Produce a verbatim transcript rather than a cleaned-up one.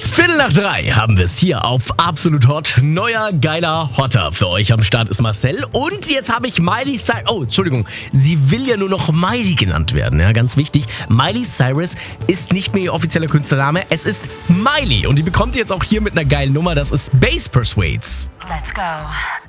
Viertel nach drei haben wir es hier auf Absolut Hot. Neuer, geiler Hotter. Für euch am Start ist Marcel. Und jetzt habe ich Miley Cyrus. Oh, Entschuldigung. Sie will ja nur noch Miley genannt werden. Ja, ganz wichtig. Miley Cyrus ist nicht mehr ihr offizieller Künstlername. Es ist Miley. Und die bekommt ihr jetzt auch hier mit einer geilen Nummer. Das ist Bass Persuades. Let's go.